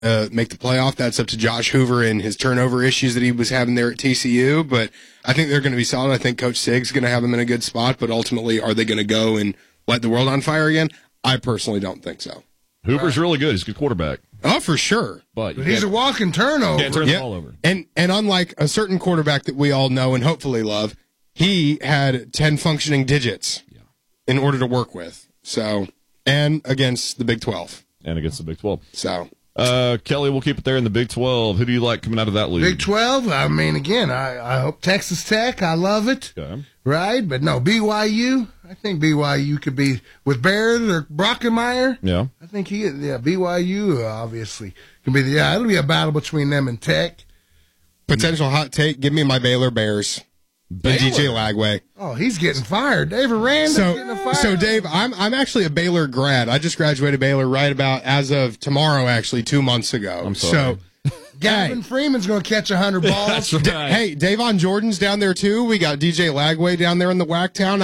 make the playoff. That's up to Josh Hoover and his turnover issues that he was having there at TCU. But I think they're going to be solid. I think Coach Sig's going to have them in a good spot. But ultimately, are they going to go and light the world on fire again? I personally don't think so. Hoover's really good. He's a good quarterback. Oh, for sure. But he's a walking turnover. Can't turn the ball over. And unlike a certain quarterback that we all know and hopefully love, he had 10 functioning digits in order to work with. So, and against the Big 12. And against the Big 12. So, Kelly, we'll keep it there in the Big 12. Who do you like coming out of that league? Big 12, I mean, again, I hope Texas Tech. I love it. Okay. Right? But no, BYU. I think BYU could be with Barrett or Brockenmeyer. Yeah. I think BYU obviously can be it'll be a battle between them and Tech. Potential hot take, give me my Baylor Bears. And DJ Lagway. Oh, he's getting fired. Dave Aranda's getting fired. So Dave, I'm actually a Baylor grad. I just graduated Baylor right about as of tomorrow, actually 2 months ago. I'm sorry. So Gavin Freeman's going to catch 100 balls. That's right. Hey, Davon Jordan's down there too. We got DJ Lagway down there in the WAC town.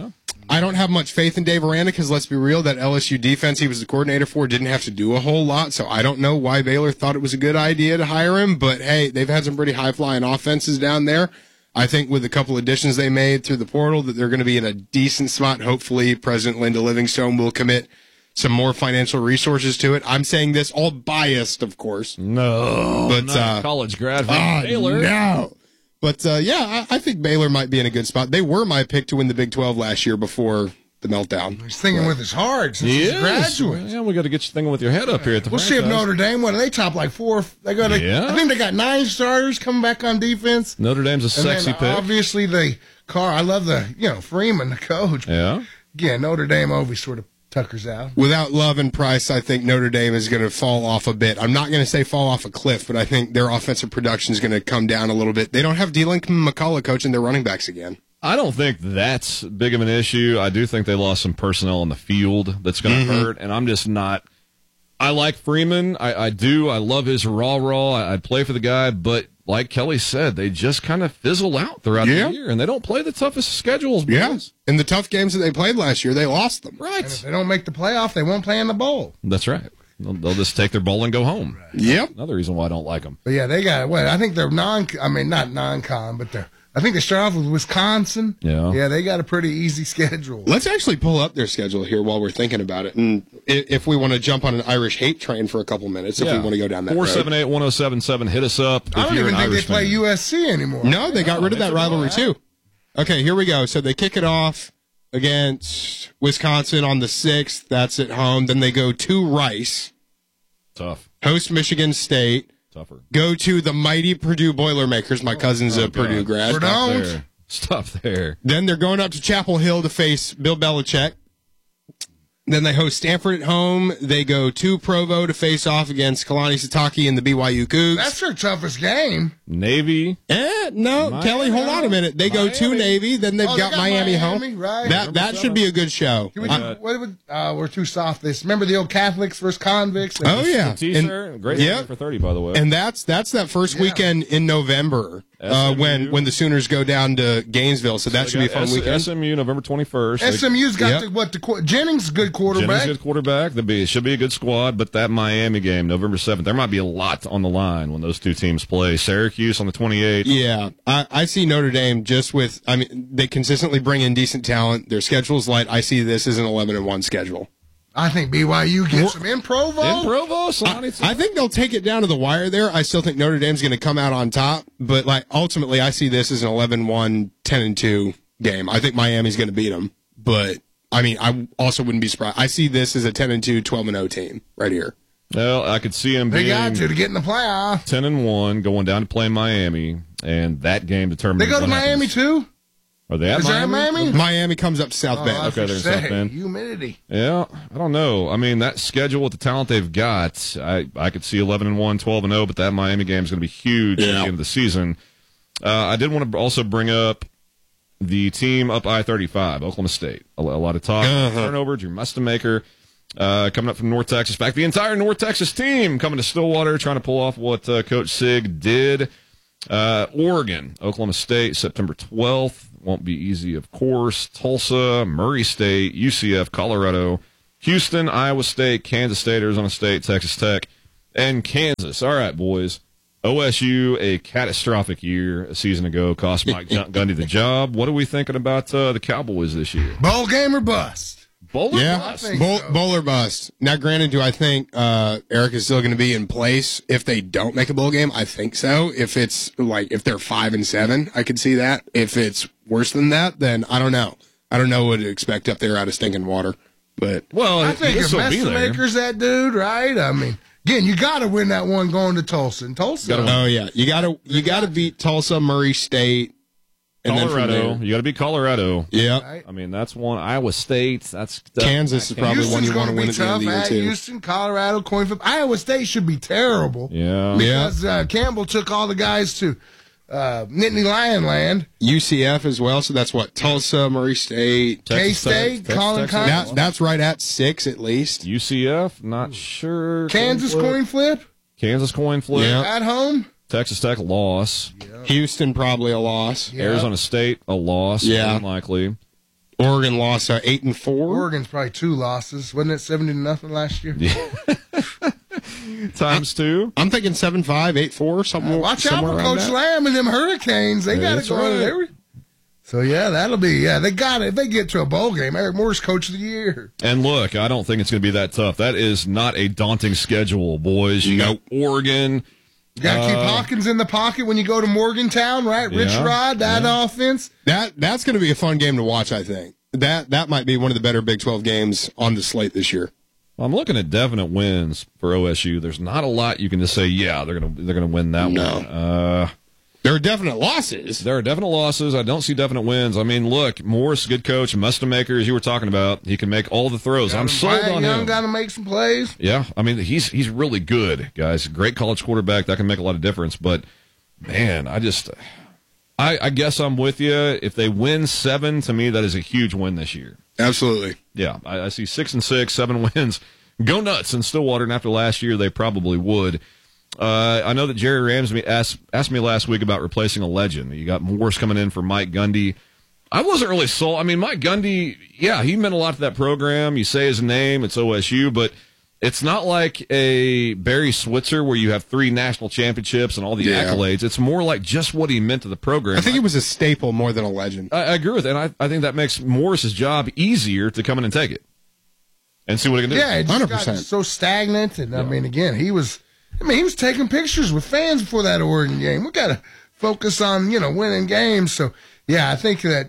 I don't have much faith in Dave Aranda because let's be real, that LSU defense he was the coordinator for didn't have to do a whole lot. So I don't know why Baylor thought it was a good idea to hire him. But hey, they've had some pretty high-flying offenses down there. I think with a couple additions they made through the portal that they're going to be in a decent spot. Hopefully, President Linda Livingstone will commit some more financial resources to it. I'm saying this all biased, of course. No, but not college grad from Baylor. No. But, I think Baylor might be in a good spot. They were my pick to win the Big 12 last year before the meltdown. He's thinking with his heart since he's a graduate. Yeah, we got to get you thinking with your head up here at the We'll see if Notre Dame, what do they top like 4? They got I think they got 9 starters coming back on defense. Notre Dame's a sexy pick. Obviously, I love Freeman, the coach. Yeah. Again, Notre Dame always sort of tuckers out. Without Love and Price, I think Notre Dame is going to fall off a bit. I'm not going to say fall off a cliff, but I think their offensive production is going to come down a little bit. They don't have D-Link McCullough coaching their running backs again. I don't think that's big of an issue. I do think they lost some personnel on the field that's going to hurt, and I'm just not. I like Freeman. I do. I love his raw. I'd play for the guy, but like Kelly said, they just kind of fizzle out throughout the year, and they don't play the toughest schedules. Yes. In the tough games that they played last year, they lost them. Right. And if they don't make the playoff, they won't play in the bowl. That's right. They'll just take their bowl and go home. Right. Yep. Another reason why I don't like them. But yeah, they got I think they're not non-con, but I think they start off with Wisconsin. Yeah. Yeah, they got a pretty easy schedule. Let's actually pull up their schedule here while we're thinking about it. And if we want to jump on an Irish hate train for a couple minutes, if we want to go down that road. 478-1077, hit us up. I don't even think they play USC anymore. No, they got rid of that rivalry too. Okay, here we go. So they kick it off against Wisconsin on the 6th. That's at home. Then they go to Rice. Tough. Host Michigan State. Tougher. Go to the mighty Purdue Boilermakers. My cousin's a Purdue grad. Stop there. Then they're going up to Chapel Hill to face Bill Belichick. Then they host Stanford at home. They go to Provo to face off against Kalani Sitake and the BYU Cougs. That's their toughest game. Navy. No, Miami, Kelly, hold on a minute. They go to Navy, then they've got Miami home. Right. That should be a good show. We're too soft. Remember the old Catholics versus convicts? Oh, yeah. The T-shirt. Great for 30, by the way. And that's that first weekend in November. When the Sooners go down to Gainesville, so that should be a fun weekend. SMU November 21st. SMU's got Jennings, good quarterback. Jennings, good quarterback. It should be a good squad, but that Miami game, November 7th, there might be a lot on the line when those two teams play. Syracuse on the 28th. Yeah, I see Notre Dame just with. I mean, they consistently bring in decent talent. Their schedule's light. I see this as an 11-1 schedule. I think BYU gets them in Provo. I think they'll take it down to the wire there. I still think Notre Dame's going to come out on top, but ultimately, I see this as an 11-1, 10-2 game. I think Miami's going to beat them, but I mean, I also wouldn't be surprised. I see this as a 10-2, 12-0 team right here. Well, I could see them being. They got to get in the playoff. 10-1, going down to play Miami, and that game determines. They go to Miami too. Are they at Miami? Miami comes up to South Bend. Okay, they're in South Bend. Humidity. Yeah, I don't know. I mean, that schedule with the talent they've got, I could see 11-1, 12-0, but that Miami game is going to be huge at the end of the season. I did want to also bring up the team up I-35, Oklahoma State. A lot of talk, turnover, Drew Mustelmaker coming up from North Texas. In fact, the entire North Texas team coming to Stillwater, trying to pull off what Coach Sig did. Oregon, Oklahoma State, September 12th. Won't be easy, of course. Tulsa, Murray State, UCF, Colorado, Houston, Iowa State, Kansas State, Arizona State, Texas Tech, and Kansas. All right, boys. OSU, a catastrophic year a season ago, cost Mike Gundy the job. What are we thinking about the Cowboys this year? Bowl game or bust? Bowl or bust? Bowl or bust. Now, granted, do I think Eric is still going to be in place if they don't make a bowl game? I think so. If it's if they're 5-7, I could see that. If it's worse than that, then I don't know. I don't know what to expect up there out of stinking water. But I think if Maker's that dude, right? I mean. Again, you got to win that one going to Tulsa. And Tulsa. You got to beat Tulsa, Murray State, and Colorado. You got to beat Colorado. Yeah, right. I mean that's one. Iowa State. That's Kansas is probably one you want to win at the end of the year too. Houston, Colorado, coin flip. Iowa State should be terrible. Yeah, because Campbell took all the guys to Nittany Lion Land. UCF as well. So that's what Tulsa, Murray State, K-State, Colin Collins. That's right at 6 at least. UCF, not sure. Kansas coin flip. Yeah. At home. Texas Tech loss. Yeah. Houston probably a loss. Yeah. Arizona State a loss. Yeah, unlikely. Oregon lost 8-4. Oregon's probably 2 losses. Wasn't it 70-0 last year? Yeah. Times 2. I'm thinking 7-5, 8-4, something. Watch out for Coach Lamb and them Hurricanes. They got to go in there. So that'll be they got it. If they get to a bowl game, Eric Moore's Coach of the Year. And look, I don't think it's going to be that tough. That is not a daunting schedule, boys. You got Oregon. You got to keep Hawkins in the pocket when you go to Morgantown, right? Rich Rod, that offense. That's going to be a fun game to watch. I think that might be one of the better Big 12 games on the slate this year. I'm looking at definite wins for OSU. There's not a lot you can just say, they're gonna win that one. There are definite losses. I don't see definite wins. I mean, look, Morris, good coach, Mustelmaker, as you were talking about, he can make all the throws. I'm sold on him. Got to make some plays. Yeah, I mean, he's really good, guys. Great college quarterback. That can make a lot of difference. But, man, I guess I'm with you. If they win 7, to me, that is a huge win this year. Absolutely. Yeah, I see 6-6, 7 wins. Go nuts in Stillwater, and after last year, they probably would. I know that Jerry Ramsey asked me last week about replacing a legend. You got Morris coming in for Mike Gundy. I wasn't really sold. I mean, Mike Gundy, he meant a lot to that program. You say his name, it's OSU, but it's not like a Barry Switzer where you have 3 national championships and all the accolades. It's more like just what he meant to the program. I think he was a staple more than a legend. I agree with it, and I think that makes Morris's job easier to come in and take it and see what he can do. Yeah, it just 100%. Got so stagnant, and I mean, again, he was taking pictures with fans before that Oregon game. We got to focus on, winning games. So, I think that,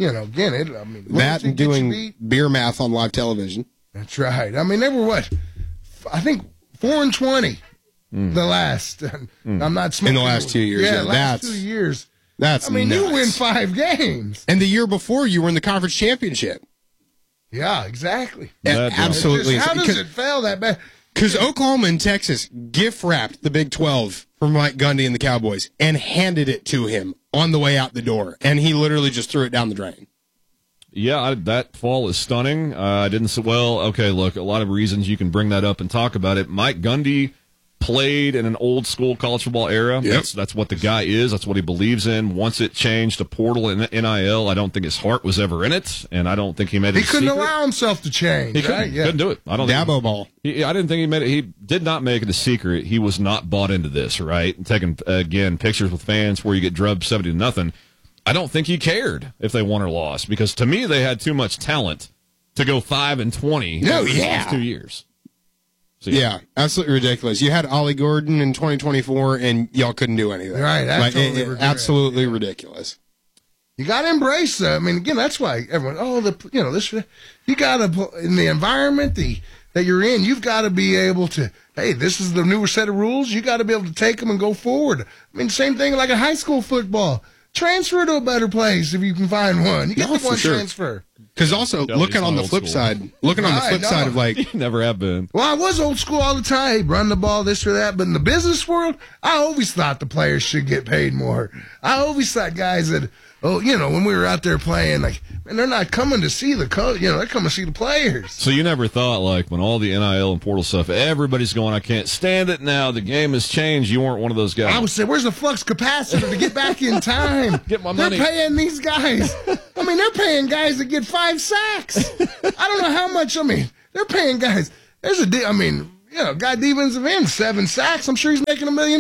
again, that and doing beer math on live television. That's right. I mean, they were I think 4-20 the last. I'm not smoking. In the last 2 years. Yeah, last 2 years. That's nuts. You win 5 games. And the year before, you were in the conference championship. Yeah, exactly. Absolutely. How does it fail that bad? Because Oklahoma and Texas gift-wrapped the Big 12 for Mike Gundy and the Cowboys and handed it to him on the way out the door, and he literally just threw it down the drain. Yeah, that fall is stunning. I didn't say, okay, look, a lot of reasons you can bring that up and talk about it. Mike Gundy played in an old-school college football era. Yep. That's what the guy is. That's what he believes in. Once it changed to portal and NIL, I don't think his heart was ever in it, and I don't think he made it. He couldn't allow himself to change. He couldn't do it. I don't. Dabo ball. I didn't think he made it. He did not make it a secret. He was not bought into this, right? And taking again pictures with fans where you get drubbed 70-0. I don't think he cared if they won or lost, because to me they had too much talent to go 5-20 these 2 years. So, yeah, absolutely ridiculous. You had Ollie Gordon in 2024, and y'all couldn't do anything. Right, that's absolutely ridiculous. You got to embrace that. I mean, again, that's why everyone. This. You got to in the environment that you're in. You've got to be able to. Hey, this is the newer set of rules. You got to be able to take them and go forward. I mean, same thing like a high school football. Transfer to a better place if you can find one. You get the one transfer. Because also, looking on the flip side of like... You never have been. Well, I was old school all the time. Hey, run the ball, this or that. But in the business world, I always thought the players should get paid more. I always thought guys that, when we were out there playing, like, man, they're not coming to see the coach. They're coming to see the players. So you never thought, like, when all the NIL and portal stuff, everybody's going, I can't stand it now. The game has changed. You weren't one of those guys. I would say, where's the flux capacitor to get back in time? Get my money. They're paying these guys. I mean, they're paying guys that get 5 sacks. I don't know how much. I mean, they're paying guys. There's a deal. I mean, guy defensive end, 7 sacks. I'm sure he's making $1 million.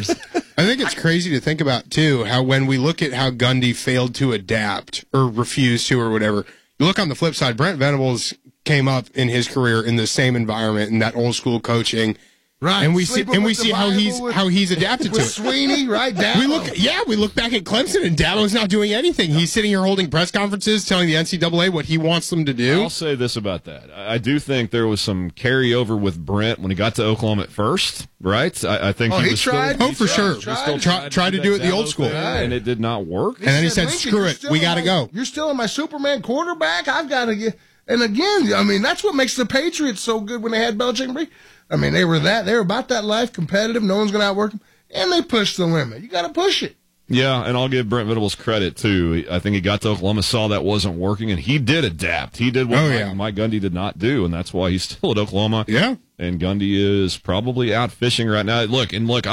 I think it's crazy to think about, too, how when we look at how Gundy failed to adapt or refused to or whatever, you look on the flip side, Brent Venables came up in his career in the same environment in that old school coaching. Right, and we see how he's adapted to it. Sweeney, right? Dabo. We look back at Clemson, and Dabo's not doing anything. He's sitting here holding press conferences, telling the NCAA what he wants them to do. I'll say this about that: I do think there was some carryover with Brent when he got to Oklahoma at first, right? I think he tried. For sure. Tried to do it the old school, and it did not work. And then he said, "Screw it, we got to go." You're still in my Superman quarterback. I've got to get. And again, I mean, that's what makes the Patriots so good when they had Belichick and Brady. I mean, they were about that life, competitive. No one's going to outwork them, and they pushed the limit. You got to push it. Yeah, and I'll give Brent Venables credit too. I think he got to Oklahoma, saw that wasn't working, and he did adapt. He did what Mike Gundy did not do, and that's why he's still at Oklahoma. Yeah, and Gundy is probably out fishing right now. Mike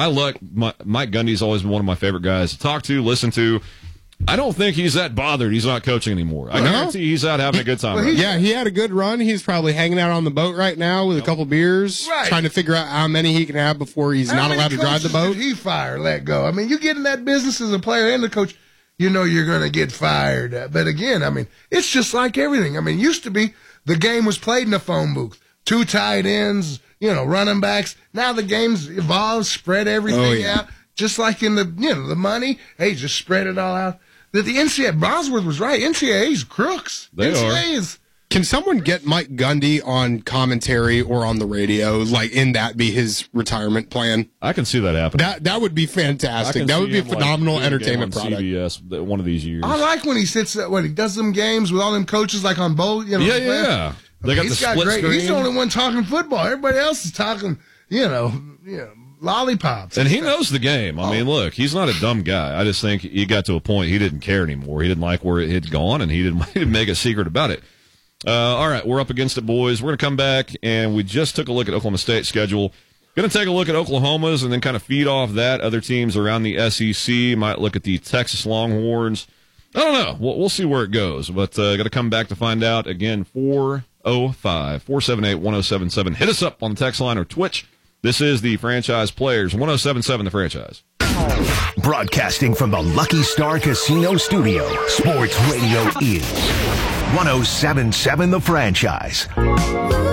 Gundy's always been one of my favorite guys to talk to, listen to. I don't think he's that bothered he's not coaching anymore. I guarantee he's out having a good time. He had a good run. He's probably hanging out on the boat right now with a couple beers, trying to figure out how many he can have before he's not allowed to drive the boat. Did he fire, let go? I mean, you get in that business as a player and the coach, you know you're going to get fired. But again, I mean, it's just like everything. I mean, it used to be the game was played in a phone booth, 2 tight ends, running backs. Now the game's evolved, spread everything out, just like in the money. Hey, just spread it all out. The NCAA, Bosworth was right. NCAA's crooks. NCAA's. Can someone get Mike Gundy on commentary or on the radio, in that be his retirement plan? I can see that happening. That would be fantastic. That would be a phenomenal entertainment product. CBS one of these years. I like when he sits when he does them games with all them coaches on both. Yeah. They got the split screen. He's the only one talking football. Everybody else is talking, lollipops. And he knows the game. I mean, look, he's not a dumb guy. I just think he got to a point he didn't care anymore. He didn't like where it had gone, and he didn't make a secret about it. All right, we're up against it, boys. We're going to come back, and we just took a look at Oklahoma State's schedule. Going to take a look at Oklahoma's and then kind of feed off that. Other teams around the SEC might look at the Texas Longhorns. I don't know. We'll see where it goes, but got to come back to find out. Again, 405-478-1077. Hit us up on the text line or Twitch. This is the Franchise Players, 107.7 The Franchise. Broadcasting from the Lucky Star Casino Studio, Sports Radio is 107.7 The Franchise.